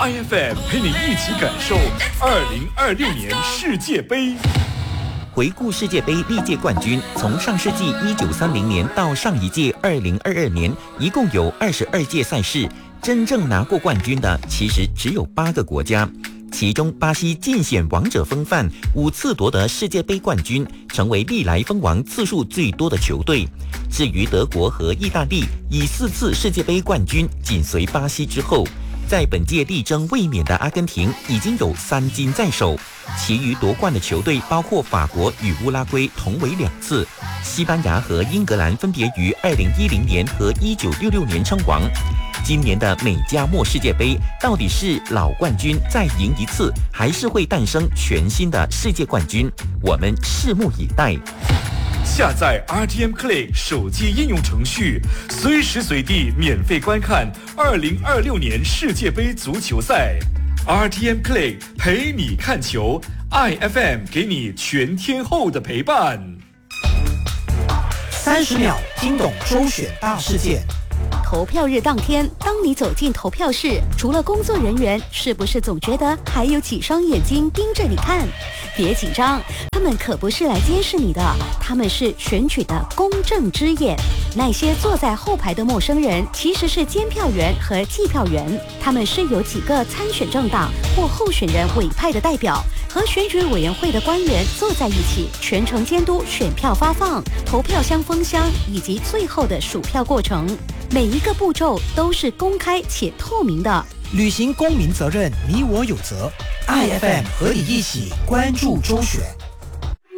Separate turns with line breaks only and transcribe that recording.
IFM 陪你一起感受2026年世界杯。
回顾世界杯历届冠军，从上世纪1930年到上一届2022年，一共有22届赛事，真正拿过冠军的其实只有8个国家。其中，巴西尽显王者风范，5次夺得世界杯冠军，成为历来封王次数最多的球队。至于德国和意大利，以4次世界杯冠军紧随巴西之后。在本届力争卫冕的阿根廷已经有3金在手，其余夺冠的球队包括法国与乌拉圭同为2次，西班牙和英格兰分别于2010年和1966年称王。今年的美加墨世界杯到底是老冠军再赢一次，还是会诞生全新的世界冠军？我们拭目以待。
下载 RTM Play 手机应用程序，随时随地免费观看2026年世界杯足球赛。RTM Play 陪你看球 ，IFM 给你全天候的陪伴。
30秒听懂周选大事件。
投票日当天，当你走进投票室，除了工作人员，是不是总觉得还有几双眼睛盯着你看？别紧张，他们可不是来监视你的，他们是选举的公正之眼。那些坐在后排的陌生人，其实是监票员和计票员，他们是由几个参选政党或候选人委派的代表，和选举委员会的官员坐在一起，全程监督选票发放、投票箱封箱以及最后的数票过程。每一个步骤都是公开且透明的。
履行公民责任，你我有责。IFM 和你一起关注周选。